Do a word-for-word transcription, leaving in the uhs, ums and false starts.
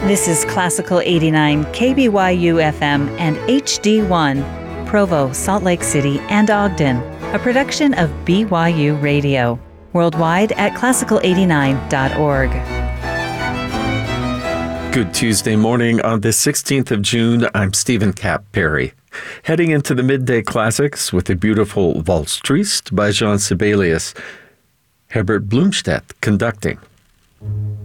This is Classical eighty-nine K B Y U F M and H D one, Provo, Salt Lake City, and Ogden, a production of B Y U Radio. Worldwide at classical eighty-nine dot org. Good Tuesday morning on the sixteenth of June. I'm Stephen Cap Perry. Heading into the midday classics with the beautiful Valse Triste by Jean Sibelius. Herbert Blomstedt conducting.